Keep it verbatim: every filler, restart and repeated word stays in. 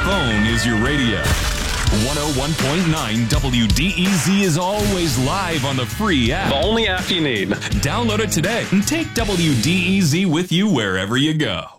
phone is your radio. one oh one point nine W D E Z is always live on the free app. The only app you need. Download it today and take W D E Z with you wherever you go.